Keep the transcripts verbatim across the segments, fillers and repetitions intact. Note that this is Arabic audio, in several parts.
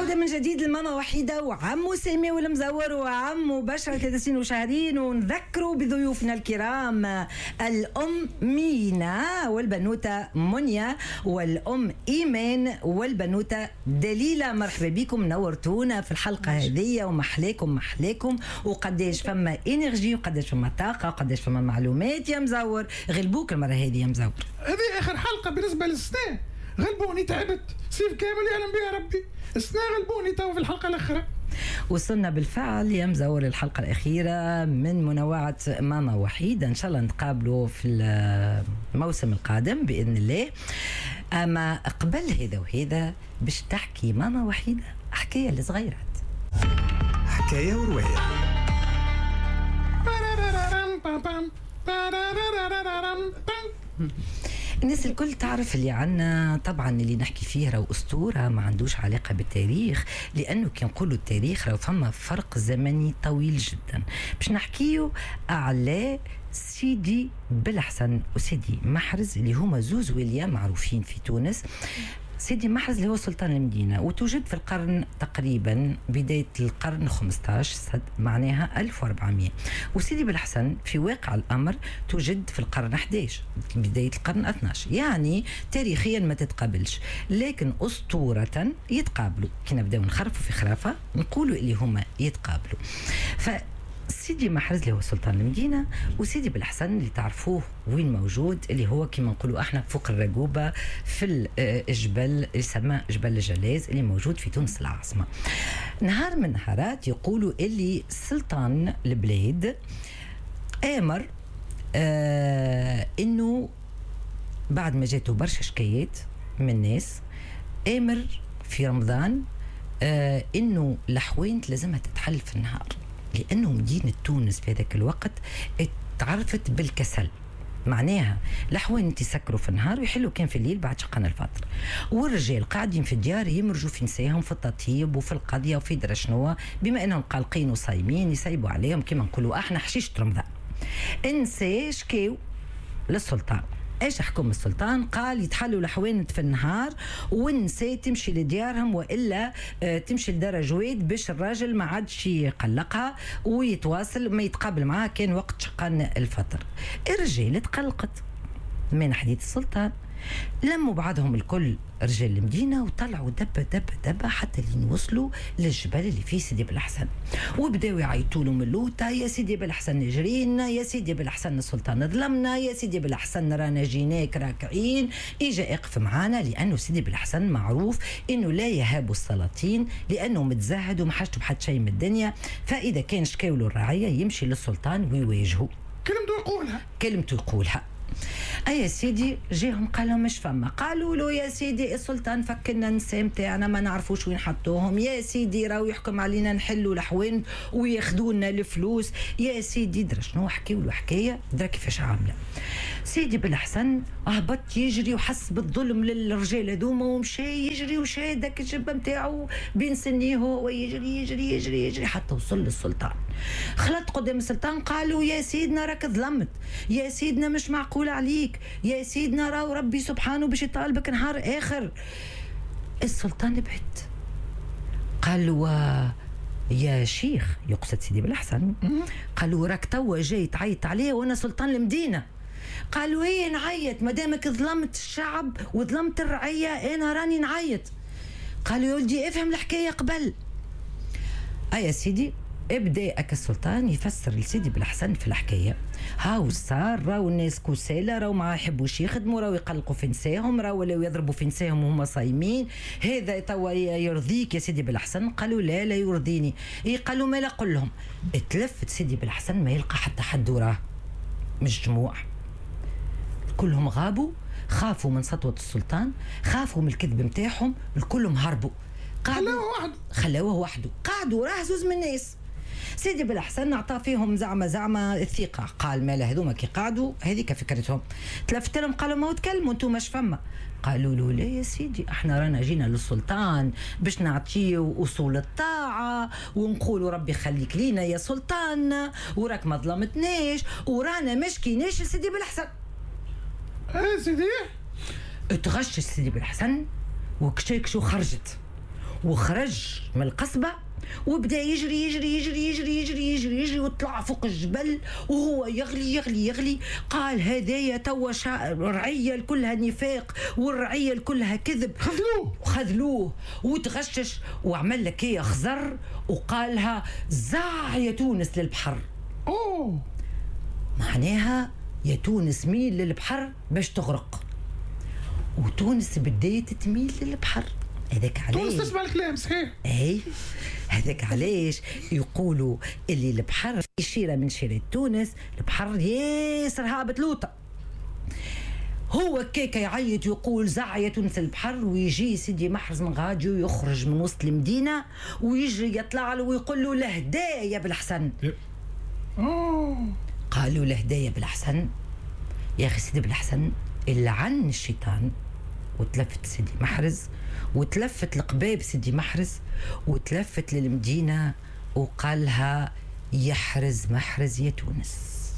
عودة من جديد لماما وحيدة وعمو سامي والمزور وعمو بشرة ثلاث سنين وشهرين، ونذكروا بضيوفنا الكرام الأم مينا والبنوتة منيا والأم إيمان والبنوتة دليلة. مرحبا بكم، نورتونا في الحلقة هذه ومحلاكم محلاكم. وقداش فما إنرجي وقداش فما طاقة وقداش فما معلومات يا مزور. غلبوك المرة هذه يا مزور، هذه آخر حلقة بالنسبة للسنة. غلبوني، تعبت، صيف كامل يعلم بها ربي. السنة غلبوني تو في الحلقة الأخرى. وصلنا بالفعل يا مزور الحلقة الأخيرة من منوعة ماما وحيدة. إن شاء الله نتقابلوا في الموسم القادم بإذن الله. أما قبل هذا وهذا باش تحكي ماما وحيدة حكاية لصغيرات، حكاية ورواية. الناس الكل تعرف اللي عنا طبعا اللي نحكي فيه راهو أسطورة ما عندوش علاقة بالتاريخ، لأنه كي نقولوا التاريخ راهو فما فرق زمني طويل جدا. باش نحكيه على سيدي بالحسن وسيدي محرز اللي هما زوز وليا معروفين في تونس. سيدي محرز اللي هو سلطان المدينة وتوجد في القرن تقريبا بداية القرن خمسة عشر معناها ألف وأربعمية، وسيدي بالحسن في واقع الأمر توجد في القرن أحد عشر بداية القرن اثني عشر، يعني تاريخيا ما تتقابلش لكن أسطورة يتقابلوا. كي نبداو نخرفوا في خرافة نقولوا اللي هما يتقابلوا. ف سيدي محرز اللي هو سلطان المدينة وسيدي بالحسن اللي تعرفوه وين موجود اللي هو كما نقولوا احنا فوق الرقوبة في الجبل اللي يسمى جبل الجلاز اللي موجود في تونس العاصمة. نهار من نهارات يقولوا اللي سلطان البلاد آمر آه انه بعد ما جاته برشا شكايات من الناس آمر في رمضان آه انه الحوانت لازمها تتحل في النهار، لأنه مدينة تونس في ذاك الوقت تعرفت بالكسل، معناها الأحوان يسكروا في النهار ويحلوا كان في الليل بعد شقان الفطر، والرجال قاعدين في الديار يمرجوا في نساهم في التطيب وفي القضية وفي درا شنو، بما أنهم قلقين وصايمين يسيبوا عليهم كما نقولوا احنا حشيشة رمضان. انسى شكاو للسلطان. ايش حكم السلطان؟ قال يتحلوا الحوانت في النهار والنساء تمشي لديارهم والا آه تمشي لدار جويد باش الراجل ما عادش يقلقها ويتواصل ما يتقابل معها كان وقت شقان الفطر. الرجال تقلقت من حديث السلطان، لموا بعضهم الكل رجال المدينة وطلعوا دبة دبة دبة حتى اللي وصلوا للجبل اللي فيه سيدي بالحسن، وبداو يعيطوا له من اللوطة: يا سيدي بالحسن نجرينا، يا سيدي بالحسن السلطان ظلمنا، يا سيدي بالحسن رانا جيناك راكعين اجا اقف معانا. لأنه سيدي بالحسن معروف انه لا يهاب السلاطين لأنه متزهد وما حاجته بحد شيء من الدنيا، فإذا كان شكاوله الرعية يمشي للسلطان ويواجهه. كلمته يقولها كلمته يقولها أي سيدي جيهم قالوا مش فما، قالوا له: يا سيدي السلطان فكنا نسام تاعنا ما نعرفوش وين حطوهم، يا سيدي راهو يحكم علينا نحلوا الحوانت وياخذونا الفلوس، يا سيدي درا شنو حكيوا له حكايه درا كيفاش عامله. سيدي بالحسن هبط يجري وحس بالظلم للرجال هذوما ومشى يجري وشى داك الجبه نتاعو بين سنيه ويجري يجري يجري يجري حتى وصل للسلطان. خلط قدام السلطان قالوا: يا سيدنا راك ظلمت، يا سيدنا مش معقول عليك، يا سيدنا راهو ربي سبحانه باش يطالبك نهار اخر. السلطان بعد قال له: يا شيخ، يقصد سيدي بالحسن، قالوا: راك توا جاي تعيط عليه وانا سلطان المدينه. قالوا: ايه نعيط مادامك ظلمت الشعب وظلمت الرعيه انا راني نعيط. قالوا: يا ولدي افهم الحكايه قبل. اي سيدي ابدا اك السلطان يفسر لسيدي بالحسن في الحكايه. هاو صار راهو الناس كسالى، راهو ما يحبوش يخدموا، راهو يقلقوا في نساهم، راهو ولاو يضربوا في نساهم وهم صايمين، هذا توا يرضيك يا سيدي بالحسن؟ قالوا: لا لا يرضيني. اي قالوا: ما لا قل لهم. اتلفت سيدي بالحسن ما يلقى حتى حد وراه مش جموع، كلهم غابوا، خافوا من سطوة السلطان، خافوا من الكذب متاعهم، الكلهم هربوا، خلاوه وحده خلاوه وحده قعدوا راه زوز من الناس. سيدي بالحسن اعطى فيهم زعمه زعمه الثقه، قال: مال هذوما كي قعدوا هذيك فكرتهم. تلفت لهم قالوا: ما تكلموا انتم مش فما. قالوا له: لا يا سيدي احنا رانا جينا للسلطان باش نعطيه اصول الطاعه ونقولوا ربي خليك لينا يا سلطان وراك ما ظلمتناش ورانا مشكيناش سيدي بالحسن. اه سيدي اتغش سيدي بالحسن وكشيكشو خرجت وخرج من القصبة وبدا يجري يجري يجري يجري يجري يجري يجري وطلع فوق الجبل وهو يغلي يغلي يغلي. قال هذايا توا الرعية كلها نفاق والرعية كلها كذب. خذلوه خذلوه وتغشش وعمل لك هي خزر وقالها زع يا تونس للبحر. اوه معناها يا تونس ميل للبحر باش تغرق، وتونس بدات تميل للبحر. هذاك علاش تونس تسمع الكلام صحيح. اي هذاك علاش يقولوا اللي البحر في شيره من شيرات تونس، البحر ياسر هابط لوطه. هو كيكا يعيط يقول زع يا تونس البحر، ويجي سيدي محرز من غاديو يخرج من وسط المدينه ويجري يطلع له ويقول له لهدايا بالحسن. اوه قالوا لهدايا بالحسن. يا اخي سيدي بالحسن اللي عن الشيطان. وتلفت سيدي محرز وتلفت القباب سيدي محرز وتلفت للمدينة وقالها يحرز محرز يا تونس.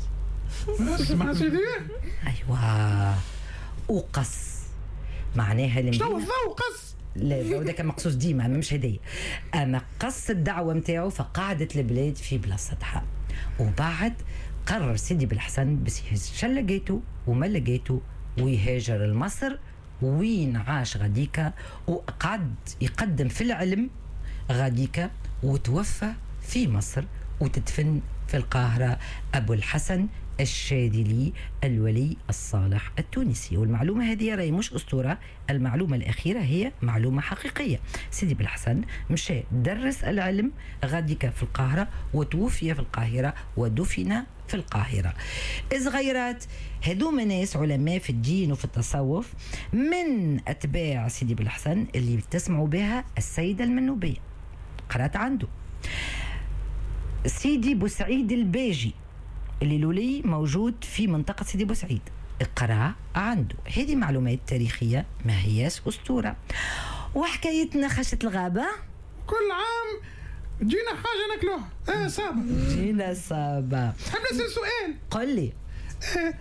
اسمع سيدي. أيوة وقص معناها المدينة. شنو الضوء قص؟ لا الضوء ده كان مقصوص ديما مش هدية. أما قص الدعوة متاعه فقعدت البلاد في بلاصتها. وبعد قرر سيدي بالحسن بس شل لقيته وما لقيته ويهاجر لمصر، وين عاش غاديكا وقعد يقدم في العلم غاديكا، وتوفى في مصر وتدفن في القاهرة أبو الحسن الشاذلي الولي الصالح التونسي. والمعلومة هذه راهي مش أسطورة، المعلومة الأخيرة هي معلومة حقيقية. سيدي بالحسن مشى درس العلم غاديكا في القاهرة وتوفي في القاهرة ودفن في القاهرة. صغيرات هذوما ناس علماء في الدين وفي التصوف من أتباع سيدي بالحسن اللي تسمعوا بها السيدة المنوبية. قرأت عنده سيدي بوسعيد الباجي اللي لولي موجود في منطقة سيدي بوسعيد، اقرأ عنده. هذه معلومات تاريخية ما هياش أسطورة. وحكايتنا خشة الغابة كل عام جينا حاجة ناكلوها. اه صابة جينا صابة. حاب نسأل سؤال. قل لي. آه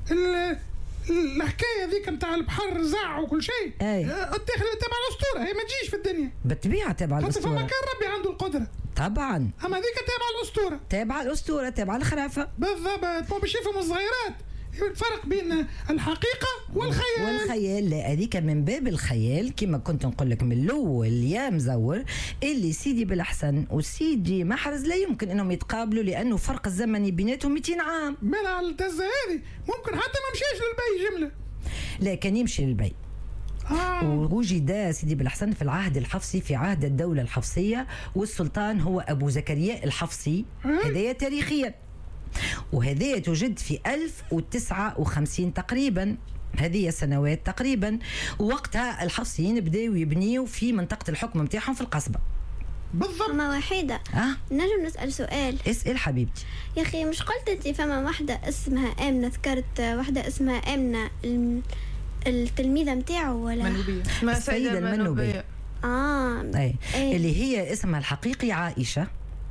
الحكاية ذيك متاع البحر زع وكل شيء اي الداخل تبع الأسطورة، هي ما تجيش في الدنيا بالطبيعة تبع الأسطورة. فما كان ربي عنده القدرة طبعا. أما ذيك تبع الأسطورة تبع الأسطورة تبع الخرافة بالضبط. ما باش يفهموا الصغيرات الفرق بين الحقيقة والخيال. والخيال لا هذيك من باب الخيال كما كنت نقول لك من الأول يا مزور اللي سيدي بالحسن وسيدي محرز لا يمكن أنهم يتقابلوا لأنه فرق الزمني بيناتهم مئتين عام. من على الدزة هذه ممكن حتى ما مشيش للبي جملة. لا كان يمشي للبي. آه. ووجد سيدي بالحسن في العهد الحفصي في عهد الدولة الحفصية والسلطان هو أبو زكريا الحفصي. هذا تاريخيا. وهذه توجد في ألف وتسعة وخمسين تقريبا، هذه سنوات تقريبا. ووقتها الحفصيين بداوا يبنيوا في منطقة الحكم متاعهم في القصبة. بالضبط. فما وحيدة أه؟ نجم نسأل سؤال؟ اسأل حبيبتي. يا أخي مش قلت أنت فما واحدة اسمها آمنة، ذكرت واحدة اسمها آمنة التلميذة متاعه ولا؟ منوبية. السيدة المنوبية. آه أي. أي. اللي هي اسمها الحقيقي عائشة.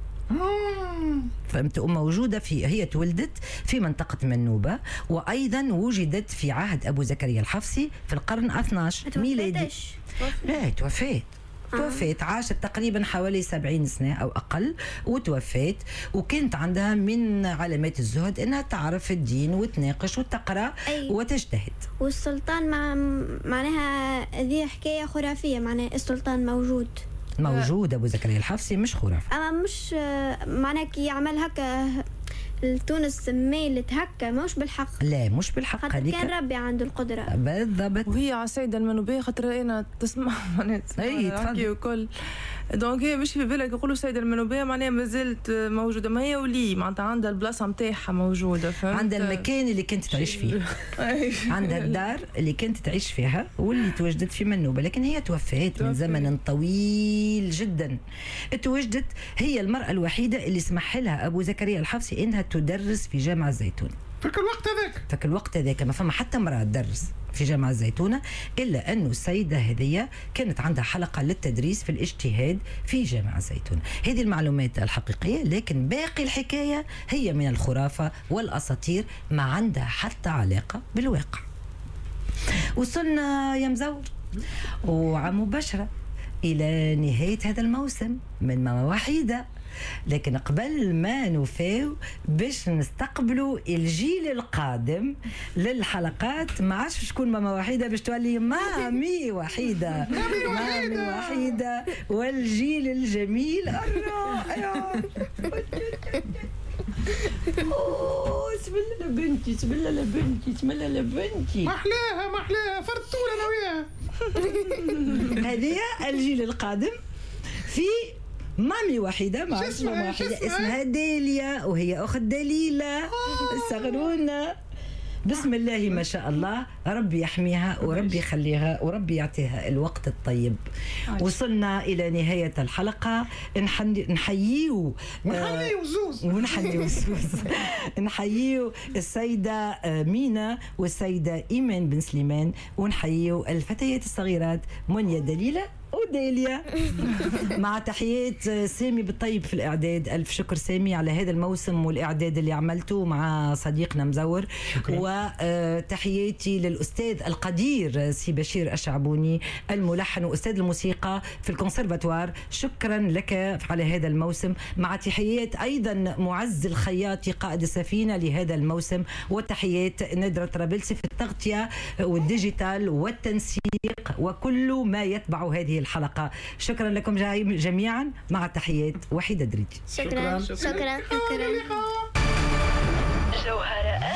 فهمت. موجودة في هي تولدت في منطقة منوبة، وأيضا وجدت في عهد أبو زكريا الحفصي في القرن اثناشر ميلادي. لا توفيت توفيت عاشت تقريبا حوالي سبعين سنة أو أقل وتوفيت. وكانت عندها من علامات الزهد أنها تعرف الدين وتناقش وتقرأ أي. وتجتهد. والسلطان مع معناها ذي حكاية خرافية، معناها السلطان موجود موجود أبو زكريا الحفصي مش خرافة. أما مش معناها كي يعمل هكا تونس ميلت هكا مش بالحق. لا مش بالحق. خاطر كان ربي عنده القدرة بالضبط. وهي على السيدة المنوبية خاطر أنا تسمع معناها أي تفضل وكل دونك هي مش في بالك يقولوا السيدة المنوبية معناها ما زالت موجودة، ما هي ولي معناتها عندها البلاصة متاعها موجودة. فهمت. عندها المكان اللي كانت تعيش فيه. عندها الدار اللي كانت تعيش فيها واللي تواجدت في منوبة، لكن هي توفيت من زمن طويل جدا. توجدت هي المرأة الوحيدة اللي سمح لها أبو زكريا الحفصي إنها تدرس في جامعة الزيتون. فك الوقت هذاك فك الوقت هذاك ما فما حتى امرأة تدرس في جامعة الزيتونة، إلا أنه السيدة هذه كانت عندها حلقة للتدريس في الاجتهاد في جامعة الزيتونة. هذه المعلومات الحقيقية، لكن باقي الحكاية هي من الخرافة والأساطير ما عندها حتى علاقة بالواقع. وصلنا يا مزور وعم مباشرة إلى نهاية هذا الموسم من ماما وحيدة، لكن قبل ما نفاو باش نستقبلوا الجيل القادم للحلقات، ما عادش شكون ماما وحيدة باش تولي مامي وحيدة مامي وحيدة والجيل الجميل الرائع. اوه بسم الله لبنتي بسم الله لبنتي بسم الله لبنتي محلاها محلاها فرطول انا وياها. هذه الجيل القادم في مامي وحيدة مع اسمها وحيدة اسمها داليا، وهي أخت دليلة الصغرونة. بسم الله ما شاء الله، ربي يحميها وربي يخليها وربي يعطيها الوقت الطيب. وصلنا إلى نهاية الحلقة، نحييو ونحييو زوز ونحييو زوز نحييو السيدة مينا والسيدة إيمان بن سليمان، ونحييو الفتيات الصغيرات منيا دليلة وداليا. مع تحيات سامي بالطيب في الإعداد. ألف شكر سامي على هذا الموسم والإعداد اللي عملته مع صديقنا مزور. وتحياتي للأستاذ القدير سي بشير الشعبوني الملحن وأستاذ الموسيقى في الكونسرفاتوار، شكرا لك على هذا الموسم. مع تحيات أيضا معز الخياطي قائد السفينة لهذا الموسم، وتحيات ندرة طرابلسي في التغطية والديجيتال والتنسيق وكل ما يتبع هذه الحلقة. شكرا لكم جميعا، مع تحيات وحيدة دريج. شكرا شكرا شكرا, شكرا. جوهرة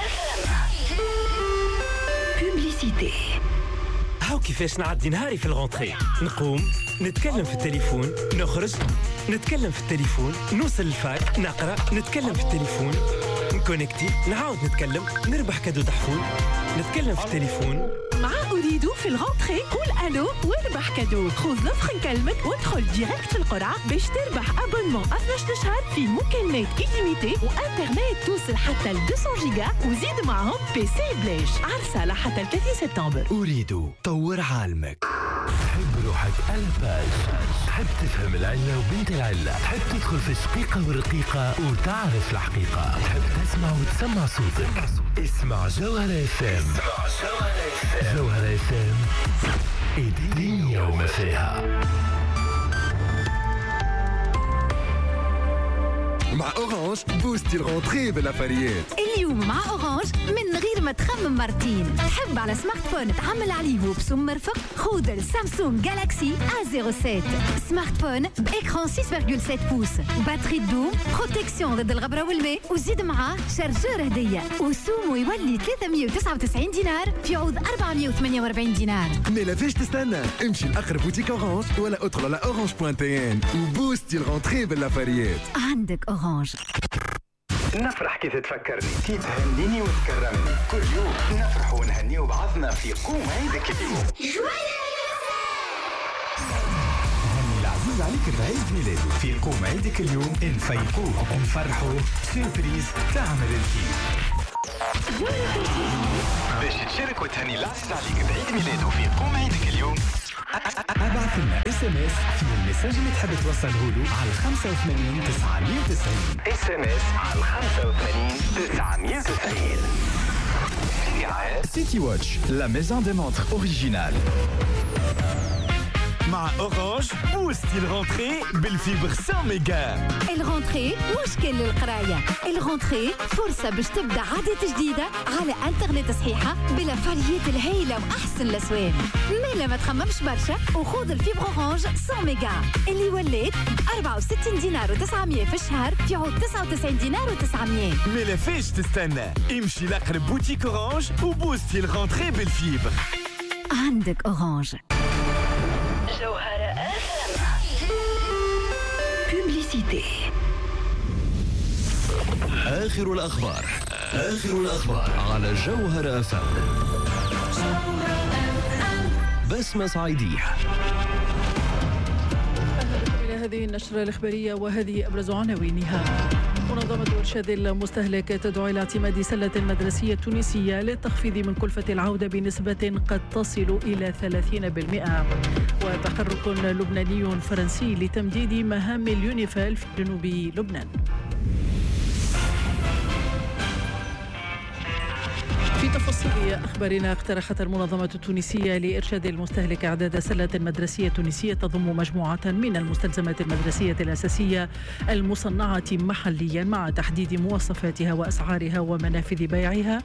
بوبليسيتي. هاو كيفاش نعدي نهاري في الغونتري، نقوم نتكلم في التليفون، نخرج نتكلم في التليفون، نوصل الفاك نقرأ نتكلم في التليفون، نكونكتي نعاود نتكلم، نربح كادو تحفون نتكلم في التليفون. مع أريد في الغونتري قول ألو واربح كادو. خذ لفخ نكلمك وادخل ديريكت في القرعة باش تربح أبونمون اثناش شهر في مكالمات إليميتي وإنترنت توصل حتى ل مئتين جيجا، وزيد معهم بي سي بلاش. عرسة لحتى ل ثلاثين سبتمبر. أريد طور عالمك. تحب روحك ألباج، تحب تفهم العلة وبنت العلة، تحب تدخل في الشقيقة والرقيقة وتعرف الحقيقة، تحب تسمع وتسمع صوتك. اسمع جوهرة اف ام. جوهرة اف ام، الدنيا وما فيها. مع أورانج بوستي الغونتري بالأفريات. اليوم مع أورانج من غير ما تخمم مرتين. تحب على سمارت فون تعمل عليه وبسم مرفق؟ خذ السامسونج جالاكسي إيه صفر سبعة، سمارت فون بإكران ستة فاصلة سبعة بوس، باتري دوم، بروتكسيون ضد الغبرة والماء، وزيد معاه شارجور هدية، وسومو يولي ثلاثمية وتسعة وتسعين دينار في عوض أربعمية وثمانية وأربعين دينار. ما لافاش تستنى، امشي لأقرب بوتيك أورانج ولا ادخل على أورانج بوان تي إن وبوستي الغونتري بالأفريات. عندك أورانج. نفرح كيف تفكرني، كي تهنيني وتكرمني، كل يوم نفرح ونهني بعضنا في قوم عيدك اليوم. هني العزيز عليك بعيد ميلاده في قوم عيدك اليوم، نفيقوه نفرحوا، سيربريز تعمل الكيف. باش تشارك وتهني العزيز عليك بعيد ميلاده في قوم عيدك اليوم، ابعث لنا اس ام اس في المساج اللي تحب توصله له على خمسة وثمانين تسعمية وتسعين. اس ام اس على خمسة وثمانين تسعمية وتسعين. سيتي واتش، لا ميزون دي مونتر اوريجينال. مع أورانج بوستي الغونتري بالفيبر مية ميجا. الغونتري مش كل القراية، الغونتري فرصة باش تبدأ عادة جديدة على انترنت صحيحة بلا فاليات الهايلة وأحسن الأسوان. مالا ما تخممش برشا وخذ الفيبر أورانج مية ميجا اللي ولات أربعة وستين دينار وتسعمية في الشهر في عوض تسعة وتسعين دينار وتسعمية. مالا فيش تستنى، امشي لأقرب بوتيك أورانج وبوستي الغونتري بالفيبر. عندك أورانج. جوهرة بوبليسيتي. آخر الأخبار آخر الأخبار على جوهرة اف ام. بسمة صعيديح. إلى هذه النشرة الإخبارية وهذه أبرز عناوينها. منظمة إرشاد المستهلك تدعو إلى اعتماد سلة مدرسية تونسية للتخفيض من كلفة العودة بنسبة قد تصل إلى ثلاثين بالمئة. وتحرك لبناني فرنسي لتمديد مهام اليونيفال في جنوب لبنان. في تفاصيل أخبارنا، اقترحت المنظمة التونسية لإرشاد المستهلك إعداد سلة مدرسية تونسية تضم مجموعة من المستلزمات المدرسية الأساسية المصنعة محليا مع تحديد مواصفاتها وأسعارها ومنافذ بيعها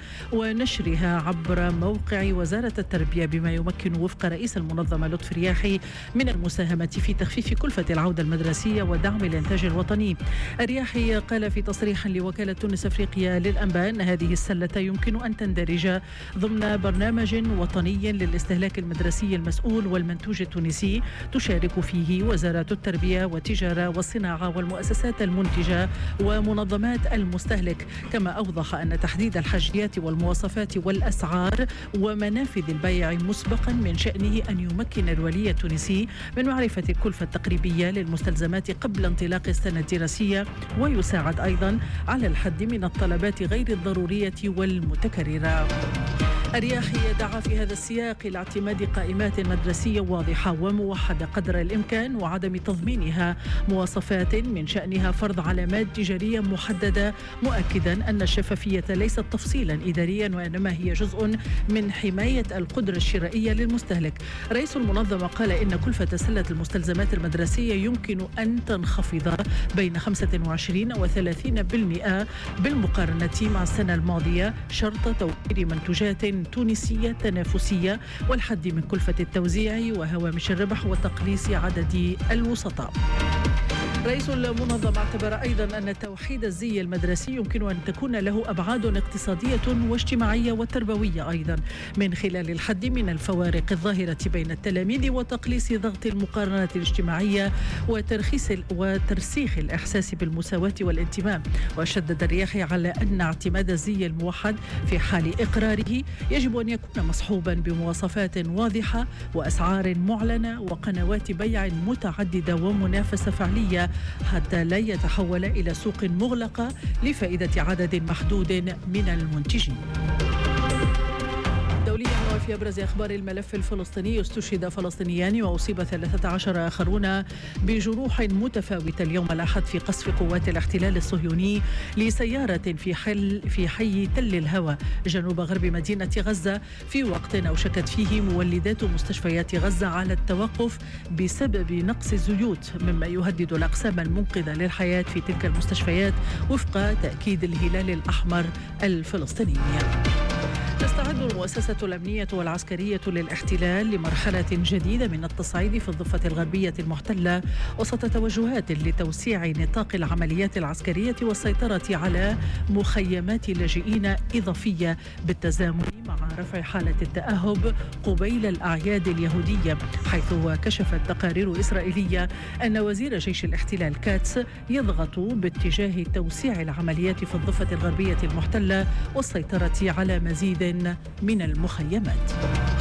ونشرها عبر موقع وزارة التربية، بما يمكن وفق رئيس المنظمة لطفي الرياحي من المساهمة في تخفيف كلفة العودة المدرسية ودعم الإنتاج الوطني. الرياحي قال في تصريح لوكالة تونس أفريقيا للأنباء أن هذه السلة يمكن أن تندرج ضمن برنامج وطني للاستهلاك المدرسي المسؤول والمنتوج التونسي تشارك فيه وزارة التربية والتجارة والصناعة والمؤسسات المنتجة ومنظمات المستهلك. كما أوضح أن تحديد الحاجيات والمواصفات والأسعار ومنافذ البيع مسبقا من شأنه أن يمكن الولي التونسي من معرفة الكلفة التقريبية للمستلزمات قبل انطلاق السنة الدراسية، ويساعد أيضا على الحد من الطلبات غير الضرورية والمتكررة. الرياحي دعا في هذا السياق إلى اعتماد قائمات مدرسية واضحة وموحدة قدر الإمكان وعدم تضمينها مواصفات من شأنها فرض علامات تجارية محددة، مؤكدا أن الشفافية ليست تفصيلا إداريا وإنما هي جزء من حماية القدرة الشرائية للمستهلك. رئيس المنظمة قال إن كلفة سلة المستلزمات المدرسية يمكن أن تنخفض بين خمسة وعشرين وثلاثين بالمئة بالمقارنة مع السنة الماضية، شرط توفير منتوجات تونسية تنافسية والحد من كلفة التوزيع وهوامش الربح وتقليص عدد الوسطاء. رئيس المنظمة اعتبر أيضا أن توحيد الزي المدرسي يمكن أن تكون له أبعاد اقتصادية واجتماعية وتربوية أيضا، من خلال الحد من الفوارق الظاهرة بين التلاميذ وتقليص ضغط المقارنات الاجتماعية وترخيص وترسيخ الإحساس بالمساواة والانتماء. وشدد الرياحي على أن اعتماد الزي الموحد في حال إقراره يجب أن يكون مصحوبا بمواصفات واضحة وأسعار معلنة وقنوات بيع متعددة ومنافسة فعلية، حتى لا يتحول إلى سوق مغلقة لفائدة عدد محدود من المنتجين. دوليا وفي أبرز أخبار الملف الفلسطيني، استشهد فلسطينيان وأصيب ثلاثة عشر آخرون بجروح متفاوتة اليوم الأحد في قصف قوات الاحتلال الصهيوني لسيارة في حل في حي تل الهوى جنوب غرب مدينة غزة، في وقت أوشكت فيه مولدات مستشفيات غزة على التوقف بسبب نقص الزيوت، مما يهدد الأقسام المنقذة للحياة في تلك المستشفيات وفق تأكيد الهلال الأحمر الفلسطيني. تستعد المؤسسة الأمنية والعسكرية للاحتلال لمرحلة جديدة من التصعيد في الضفة الغربية المحتلة وسط توجهات لتوسيع نطاق العمليات العسكرية والسيطرة على مخيمات لاجئين إضافية بالتزامن مع رفع حالة التأهب قبيل الأعياد اليهودية، حيث كشفت تقارير إسرائيلية أن وزير جيش الاحتلال كاتس يضغط باتجاه توسيع العمليات في الضفة الغربية المحتلة والسيطرة على مزيد من المخيمات.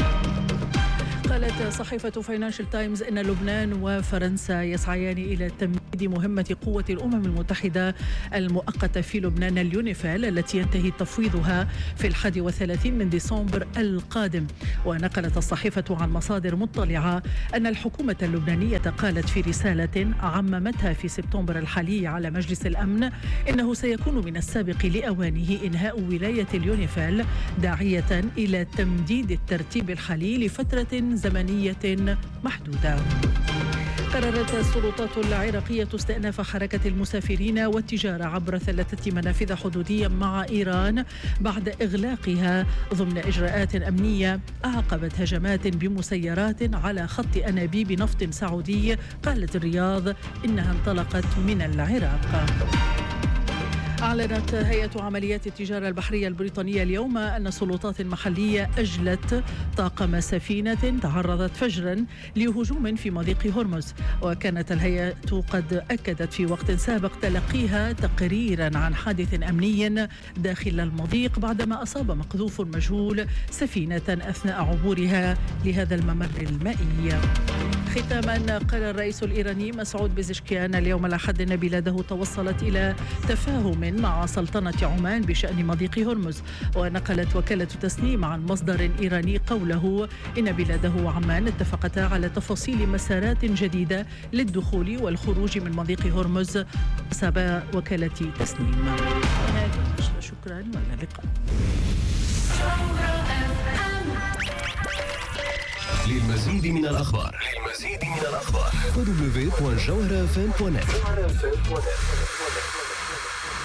قالت صحيفة فاينانشال تايمز إن لبنان وفرنسا يسعيان إلى تمديد مهمة قوة الأمم المتحدة المؤقتة في لبنان اليونيفال التي ينتهي تفويضها في الحادي والثلاثين من ديسمبر القادم. ونقلت الصحيفة عن مصادر مطلعة أن الحكومة اللبنانية قالت في رسالة عممتها في سبتمبر الحالي على مجلس الأمن إنه سيكون من السابق لأوانه إنهاء ولاية اليونيفال، داعية إلى تمديد الترتيب الحالي لفترة زمنية محدودة. قررت السلطات العراقية استئناف حركة المسافرين والتجارة عبر ثلاثة منافذ حدودية مع إيران بعد إغلاقها ضمن إجراءات أمنية أعقبت هجمات بمسيرات على خط أنابيب نفط سعودي قالت الرياض إنها انطلقت من العراق. أعلنت هيئة عمليات التجارة البحرية البريطانية اليوم أن السلطات المحلية أجلت طاقم سفينة تعرضت فجرا لهجوم في مضيق هرمز. وكانت الهيئة قد أكدت في وقت سابق تلقيها تقريرا عن حادث أمني داخل المضيق بعدما أصاب مقذوف مجهول سفينة أثناء عبورها لهذا الممر المائي. ختاما، قال الرئيس الإيراني مسعود بزشكيان اليوم الأحد أن بلاده توصلت إلى تفاهم مع سلطنة عمان بشأن مضيق هرمز. ونقلت وكالة تسنيم عن مصدر إيراني قوله إن بلاده وعمان اتفقتا على تفاصيل مسارات جديدة للدخول والخروج من مضيق هرمز حسب وكالة تسنيم. شكرا والى اللقاء. للمزيد من الأخبار للمزيد من الأخبار دبليو دبليو دبليو دوت جوهرة اف ام دوت نت.